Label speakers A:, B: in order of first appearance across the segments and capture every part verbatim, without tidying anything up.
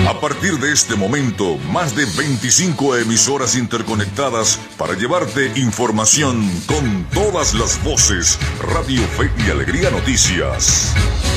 A: A partir de este momento, más de veinticinco emisoras interconectadas para llevarte información con todas las voces. Radio Fe y Alegría Noticias.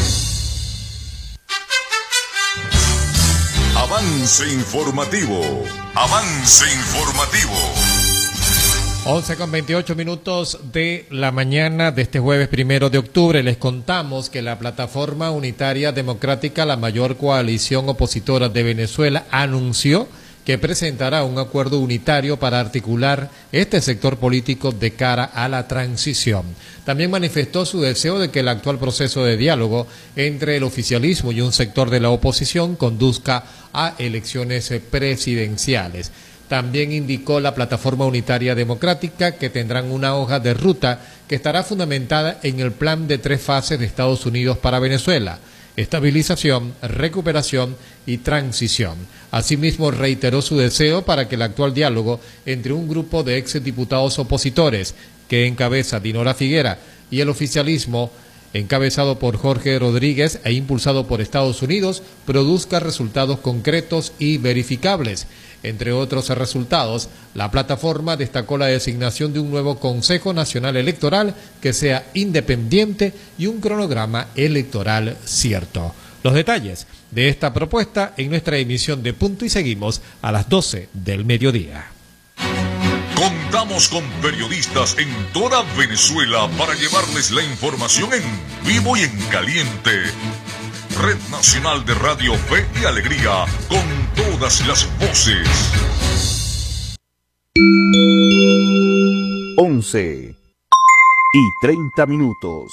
A: Avance informativo. Avance informativo.
B: once con veintiocho minutos de la mañana de este jueves primero de octubre. Les contamos que la Plataforma Unitaria Democrática, la mayor coalición opositora de Venezuela, anunció que presentará un acuerdo unitario para articular este sector político de cara a la transición. También manifestó su deseo de que el actual proceso de diálogo entre el oficialismo y un sector de la oposición conduzca a elecciones presidenciales. También indicó la Plataforma Unitaria Democrática que tendrán una hoja de ruta que estará fundamentada en el plan de tres fases de Estados Unidos para Venezuela: estabilización, recuperación y transición. Asimismo, reiteró su deseo para que el actual diálogo entre un grupo de exdiputados opositores que encabeza Dinora Figuera y el oficialismo encabezado por Jorge Rodríguez e impulsado por Estados Unidos produzca resultados concretos y verificables. Entre otros resultados, la plataforma destacó la designación de un nuevo Consejo Nacional Electoral que sea independiente y un cronograma electoral cierto. Los detalles de esta propuesta en nuestra emisión de Punto y Seguimos a las doce del mediodía.
A: Contamos con periodistas en toda Venezuela para llevarles la información en vivo y en caliente. Red Nacional de Radio Fe y Alegría, con todas las voces.
C: once y treinta minutos.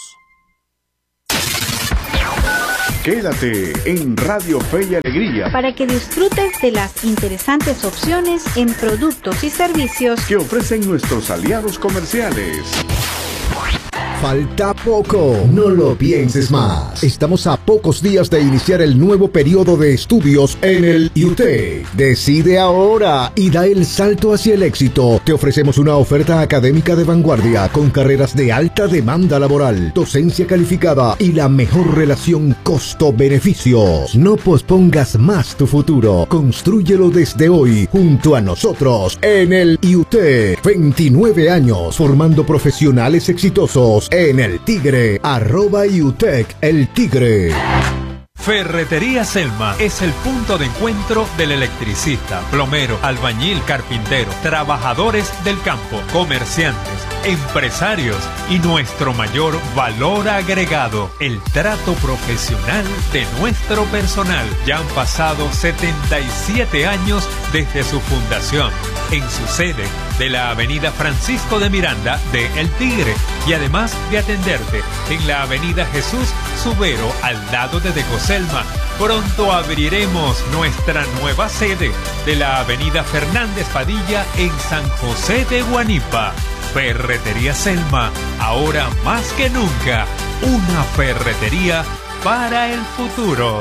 C: Quédate en Radio Fe y Alegría
D: para que disfrutes de las interesantes opciones en productos y servicios
C: que ofrecen nuestros aliados comerciales.
E: Falta poco, no lo pienses más. Estamos a pocos días de iniciar el nuevo periodo de estudios en el I U T E C. Decide ahora y da el salto hacia el éxito. Te ofrecemos una oferta académica de vanguardia con carreras de alta demanda laboral, docencia calificada y la mejor relación costo-beneficio. No pospongas más tu futuro. Constrúyelo desde hoy junto a nosotros en el I U T E C. veintinueve años formando profesionales exitosos en El Tigre, arroba I U T E C El Tigre.
F: Ferretería Selma es el punto de encuentro del electricista, plomero, albañil, carpintero, trabajadores del campo, comerciantes, empresarios y nuestro mayor valor agregado, el trato profesional de nuestro personal. Ya han pasado setenta y siete años desde su fundación, en su sede de la avenida Francisco de Miranda de El Tigre, y además de atenderte en la avenida Jesús Subero al lado de Decoselma. Pronto abriremos nuestra nueva sede de la avenida Fernández Padilla en San José de Guanipa. Ferretería Selma, ahora más que nunca, una ferretería para el futuro.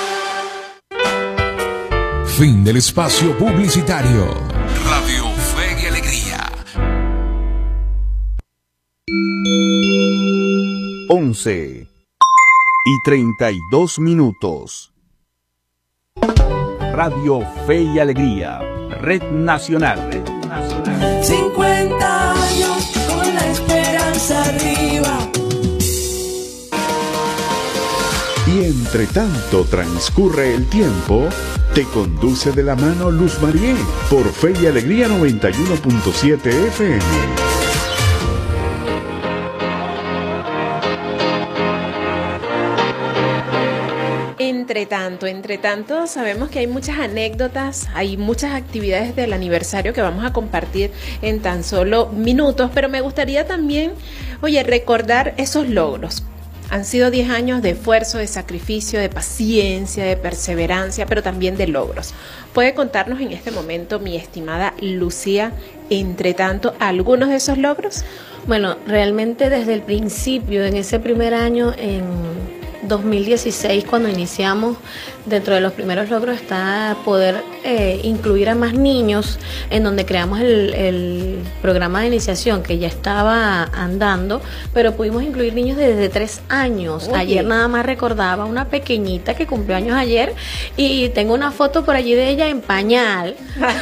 G: Fin del espacio publicitario.
A: Radio Fe y Alegría.
C: once y treinta y dos minutos. Radio Fe y Alegría, Red Nacional. Red Nacional.
H: cincuenta años con la esperanza arriba.
C: Y entre tanto transcurre el tiempo, te conduce de la mano Luz Marié por Fe y Alegría noventa y uno punto siete F M.
I: Entre tanto, entre tanto, sabemos que hay muchas anécdotas, hay muchas actividades del aniversario que vamos a compartir en tan solo minutos, pero me gustaría también, oye, recordar esos logros. Han sido diez años de esfuerzo, de sacrificio, de paciencia, de perseverancia, pero también de logros. ¿Puede contarnos en este momento, mi estimada Lucía, entre tanto, algunos de esos logros?
J: Bueno, realmente desde el principio, en ese primer año en dos mil dieciséis, cuando iniciamos, dentro de los primeros logros está poder eh, incluir a más niños, en donde creamos el, el programa de iniciación que ya estaba andando, pero pudimos incluir niños desde tres años. Oye. Ayer nada más recordaba una pequeñita que cumplió años ayer y tengo una foto por allí de ella en pañal,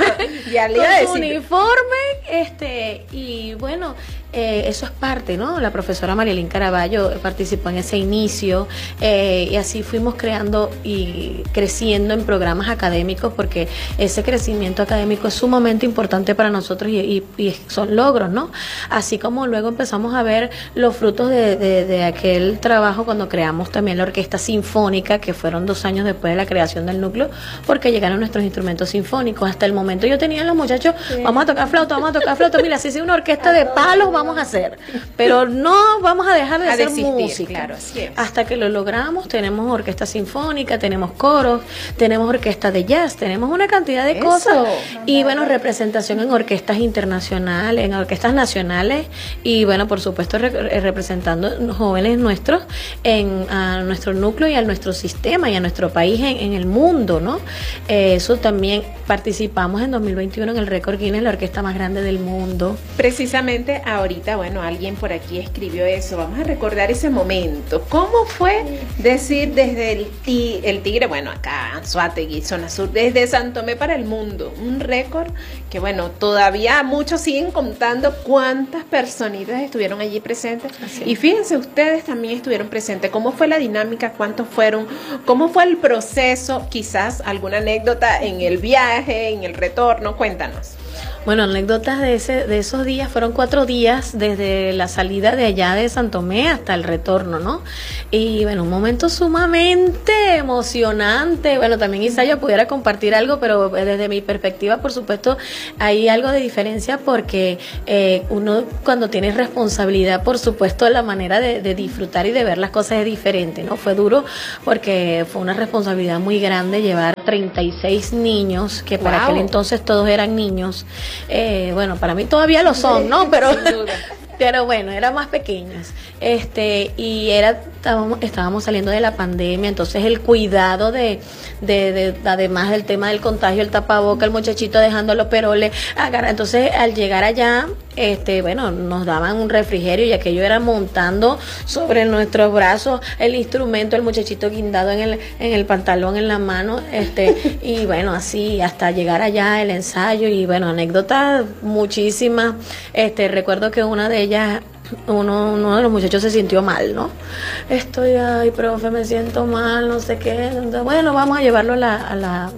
I: ya le
J: con
I: iba a
J: su
I: decir.
J: uniforme, este, y bueno, Eh, eso es parte, ¿no? La profesora Marielín Caraballo participó en ese inicio eh, y así fuimos creando y creciendo en programas académicos, porque ese crecimiento académico es sumamente importante para nosotros y, y, y son logros, ¿no? Así como luego empezamos a ver los frutos de, de, de aquel trabajo cuando creamos también la Orquesta Sinfónica, que fueron dos años después de la creación del núcleo, porque llegaron nuestros instrumentos sinfónicos. Hasta el momento yo tenía a los muchachos, sí. vamos a tocar flauta, vamos a tocar flauta, mira, si es una orquesta de palos, vamos a hacer, pero no vamos a dejar de
I: a
J: hacer
I: desistir,
J: música,
I: claro, así es.
J: hasta que lo logramos. Tenemos orquesta sinfónica, tenemos coros, tenemos orquesta de jazz, tenemos una cantidad de
I: Eso.
J: cosas y bueno, representación en orquestas internacionales, en orquestas nacionales y bueno, por supuesto re representando jóvenes nuestros en a nuestro núcleo y a nuestro sistema y a nuestro país en, en el mundo, ¿no? Eh, eso también participamos en dos mil veintiuno en el récord Guinness, la orquesta más grande del mundo.
I: Precisamente ahorita, bueno, alguien por aquí escribió eso, vamos a recordar ese momento. ¿Cómo fue decir desde el, ti, el Tigre, bueno, acá, Anzoátegui, zona sur, desde San Tomé para el mundo? Un récord que, bueno, todavía muchos siguen contando cuántas personitas estuvieron allí presentes. Así. Y fíjense, ustedes también estuvieron presentes. ¿Cómo fue la dinámica? ¿Cuántos fueron? ¿Cómo fue el proceso? Quizás alguna anécdota en el viaje, en el retorno. Cuéntanos.
J: Bueno, anécdotas de ese de esos días, fueron cuatro días desde la salida de allá de San Tomé hasta el retorno, ¿no? Y bueno, un momento sumamente emocionante. Bueno, también Isaya pudiera compartir algo, pero desde mi perspectiva, por supuesto, hay algo de diferencia porque eh, uno cuando tiene responsabilidad, por supuesto, la manera de, de disfrutar y de ver las cosas es diferente, ¿no? Fue duro porque fue una responsabilidad muy grande llevar treinta y seis niños, que para wow. aquel entonces todos eran niños. Eh, bueno, para mí todavía lo son, ¿no? Pero, pero bueno, eran más pequeños. Este, y era, estábamos, estábamos saliendo de la pandemia, entonces el cuidado de, de, de, además del tema del contagio, el tapaboca, el muchachito dejando los peroles, agarra, entonces al llegar allá, este, bueno, nos daban un refrigerio y aquello era montando sobre nuestros brazos el instrumento, el muchachito guindado en el, en el pantalón, en la mano, este, y bueno, así hasta llegar allá el ensayo y bueno, anécdotas muchísimas. Este, recuerdo que una de ellas, Uno, uno de los muchachos se sintió mal, ¿no? Estoy, ay, profe, me siento mal, no sé qué. Entonces, bueno, vamos a llevarlo a la, a la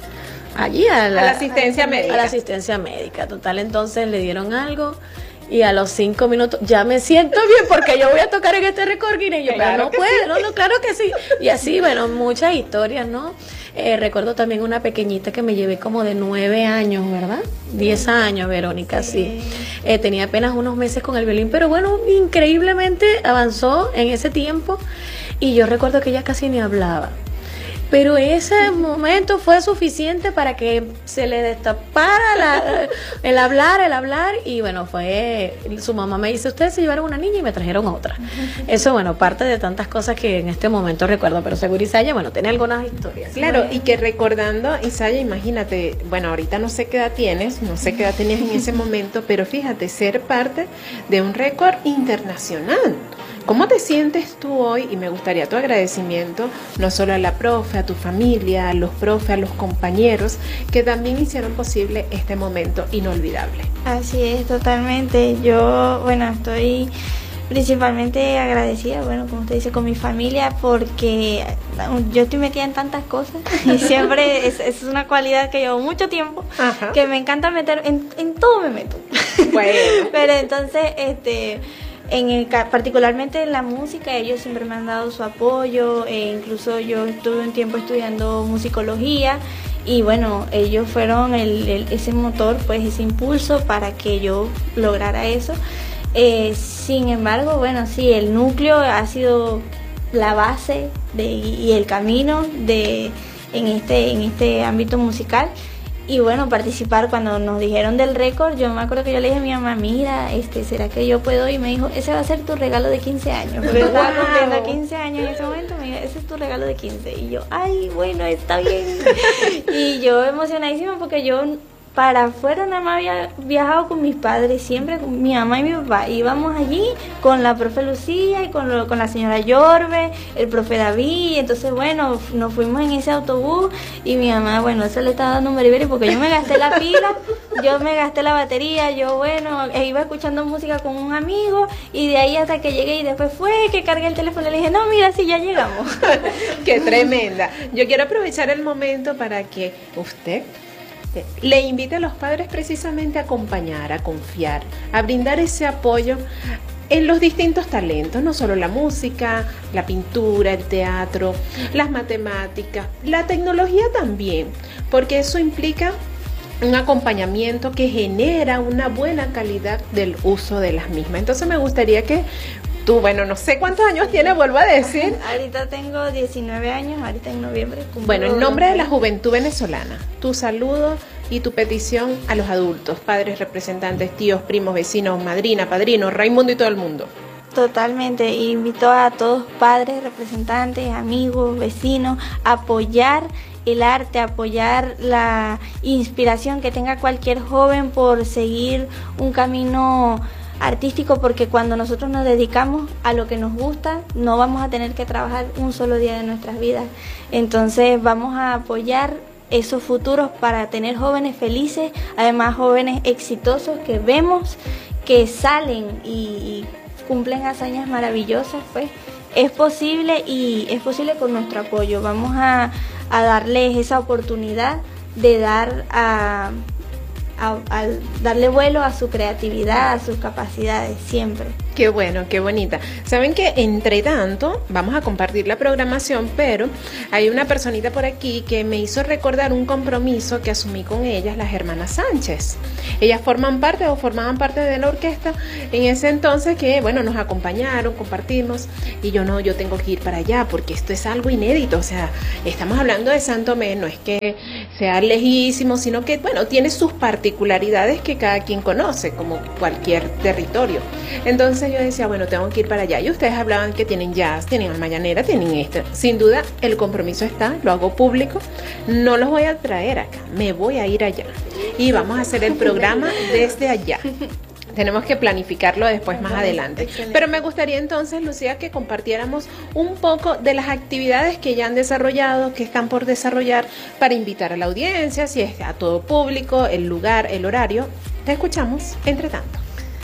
J: allí a la,
I: a la asistencia médica.
J: A la asistencia médica, total, entonces le dieron algo y a los cinco minutos ya me siento bien porque yo voy a tocar en este récord Guinness. Y yo, claro, pero no puede, sí. no, no, claro que sí. Y así, bueno, muchas historias, ¿no? Eh, recuerdo también una pequeñita que me llevé como de nueve años, ¿verdad? Diez años, Verónica, sí. sí. Eh, tenía apenas unos meses con el violín, pero bueno, increíblemente avanzó en ese tiempo y yo recuerdo que ella casi ni hablaba. Pero ese momento fue suficiente para que se le destapara la, el hablar, el hablar, y bueno, fue, su mamá me dice, ustedes se llevaron una niña y me trajeron otra. Eso, bueno, parte de tantas cosas que en este momento recuerdo, pero seguro Isaya, bueno, tiene algunas historias.
I: Claro, y que recordando, Isaya, imagínate, bueno, ahorita no sé qué edad tienes, no sé qué edad tenías en ese momento, pero fíjate, ser parte de un récord internacional. ¿Cómo te sientes tú hoy? Y me gustaría tu agradecimiento, no solo a la profe, a tu familia, a los profes, a los compañeros, que también hicieron posible este momento inolvidable.
K: Así es, totalmente. Yo, bueno, estoy principalmente agradecida, bueno, como usted dice, con mi familia, porque yo estoy metida en tantas cosas y siempre es, es una cualidad que llevo mucho tiempo, Ajá. que me encanta meter, en, en todo me meto. Bueno. Pero entonces, este... En el, particularmente en la música, ellos siempre me han dado su apoyo, e incluso yo estuve un tiempo estudiando musicología y bueno, ellos fueron el, el, ese motor, pues ese impulso para que yo lograra eso. Eh, sin embargo, bueno, sí, el núcleo ha sido la base de, y el camino de en este, en este ámbito musical. y bueno, participar. Cuando nos dijeron del récord, yo me acuerdo que yo le dije a mi mamá, mira, este, ¿será que yo puedo? Y me dijo, ese va a ser tu regalo de quince años. Porque estaba cumpliendo quince años en ese momento, me dijo, ese es tu regalo de quince. Y yo, ay, bueno, está bien. Y yo emocionadísima porque yo para afuera nada más había viajado con mis padres, siempre con mi mamá y mi papá. Íbamos allí con la profe Lucía y con, lo, con la señora Yorbe, el profe David. Entonces, bueno, nos fuimos en ese autobús y mi mamá, bueno, eso le estaba dando un beriberi porque yo me gasté la pila, yo me gasté la batería, yo, bueno, iba escuchando música con un amigo y de ahí hasta que llegué y después fue que cargué el teléfono y le dije, no, mira, sí, ya llegamos.
I: ¡Qué tremenda! Yo quiero aprovechar el momento para que usted le invite a los padres precisamente a acompañar, a confiar, a brindar ese apoyo en los distintos talentos, no solo la música, la pintura, el teatro, las matemáticas, la tecnología también, porque eso implica un acompañamiento que genera una buena calidad del uso de las mismas. Entonces me gustaría que tú, bueno, no sé cuántos años tienes, vuelvo a decir.
K: Ahorita tengo diecinueve años, ahorita en noviembre.
I: Bueno, en nombre de la juventud venezolana, tu saludo y tu petición a los adultos, padres, representantes, tíos, primos, vecinos, madrina, padrino, Raimundo y todo el mundo.
K: Totalmente, invito a todos padres, representantes, amigos, vecinos, a apoyar el arte, apoyar la inspiración que tenga cualquier joven por seguir un camino artístico, porque cuando nosotros nos dedicamos a lo que nos gusta, no vamos a tener que trabajar un solo día de nuestras vidas. Entonces vamos a apoyar esos futuros para tener jóvenes felices, además jóvenes exitosos que vemos que salen y, y cumplen hazañas maravillosas. Pues es posible y es posible con nuestro apoyo. Vamos a, a darles esa oportunidad de dar a A, a darle vuelo a su creatividad, a sus capacidades, siempre.
I: Qué bueno, qué bonita. Saben que entre tanto vamos a compartir la programación, pero hay una personita por aquí que me hizo recordar un compromiso que asumí con ellas, las hermanas Sánchez. Ellas forman parte o formaban parte de la orquesta en ese entonces, que bueno, nos acompañaron, compartimos, y yo no, yo tengo que ir para allá porque esto es algo inédito. O sea, estamos hablando de San Tomé, no es que sea lejísimo, sino que bueno, tiene sus particularidades que cada quien conoce, como cualquier territorio. Entonces yo decía, bueno, tengo que ir para allá. Y ustedes hablaban que tienen jazz, tienen almayanera, tienen esto. Sin duda, el compromiso está, lo hago público. No los voy a traer acá, me voy a ir allá. Y vamos a hacer el programa desde allá. Tenemos que planificarlo después más adelante. Excelente. Pero me gustaría entonces, Lucía, que compartiéramos un poco de las actividades que ya han desarrollado, que están por desarrollar, para invitar a la audiencia, si es a todo público, el lugar, el horario. Te escuchamos, entre tanto.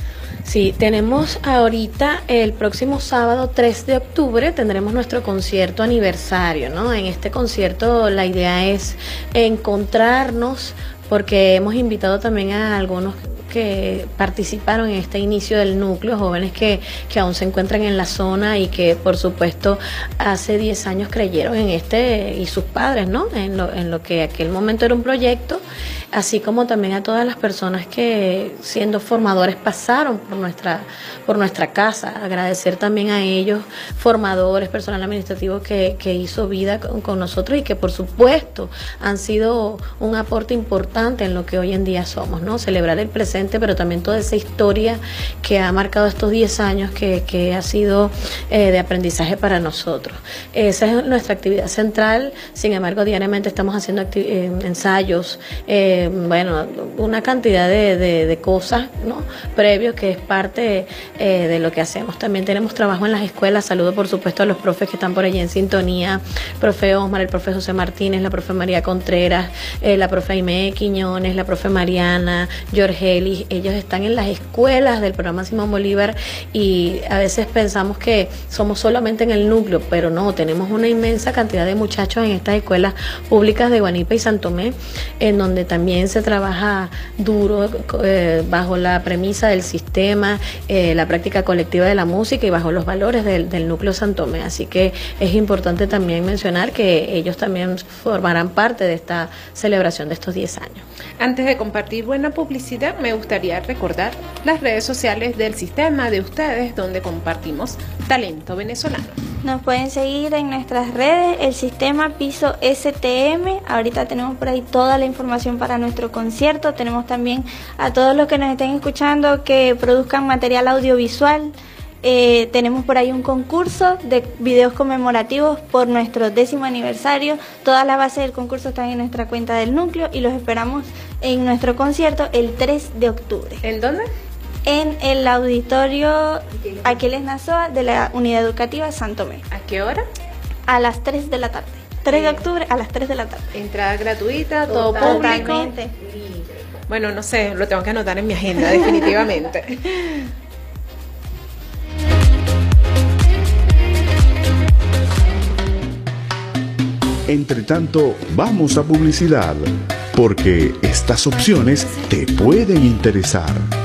J: Sí, tenemos ahorita el próximo sábado tres de octubre tendremos nuestro concierto aniversario, ¿no? En este concierto la idea es encontrarnos, porque hemos invitado también a algunos que participaron en este inicio del núcleo, jóvenes que, que aún se encuentran en la zona y que por supuesto hace diez años creyeron en este, y sus padres, ¿no? En lo, en lo que aquel momento era un proyecto, así como también a todas las personas que siendo formadores pasaron por nuestra, por nuestra casa. Agradecer también a ellos, formadores, personal administrativo que, que hizo vida con, con nosotros y que por supuesto han sido un aporte importante en lo que hoy en día somos, ¿no? Celebrar el presente, pero también toda esa historia que ha marcado estos diez años que, que ha sido eh, de aprendizaje para nosotros. Esa es nuestra actividad central. Sin embargo, diariamente estamos haciendo eh, ensayos, eh, bueno, una cantidad de, de, de cosas, ¿no? Previos, que es parte eh, de lo que hacemos. También tenemos trabajo en las escuelas. Saludo por supuesto a los profes que están por allí en sintonía, profe Osmar, el profe José Martínez, la profe María Contreras, eh, la profe Aimee Quiñones, la profe Mariana, Jorgeli. Ellos están en las escuelas del programa Simón Bolívar y a veces pensamos que somos solamente en el núcleo, pero no, tenemos una inmensa cantidad de muchachos en estas escuelas públicas de Guanipa y San Tomé, en donde también se trabaja duro eh, bajo la premisa del sistema, eh, la práctica colectiva de la música y bajo los valores del, del núcleo San Tomé. Así que es importante también mencionar que ellos también formarán parte de esta celebración de estos diez años.
I: Antes de compartir buena publicidad, me gustaría recordar las redes sociales del sistema de ustedes, donde compartimos talento venezolano.
K: Nos pueden seguir en nuestras redes, el sistema Piso S T M. Ahorita tenemos por ahí toda la información para nuestro concierto. Tenemos también a todos los que nos estén escuchando que produzcan material audiovisual. Eh, tenemos por ahí un concurso de videos conmemorativos por nuestro décimo aniversario. Todas las bases del concurso están en nuestra cuenta del núcleo y los esperamos en nuestro concierto el tres de octubre.
I: ¿En dónde?
K: En el auditorio Aquiles Nazoa de la Unidad Educativa Santomé.
I: ¿A qué hora?
K: A las tres de la tarde. tres de octubre a las tres de la tarde.
I: Entrada gratuita, todo público.
K: Totalmente.
I: Bueno, no sé, lo tengo que anotar en mi agenda, definitivamente.
C: Entre tanto, vamos a publicidad, porque estas opciones te pueden interesar.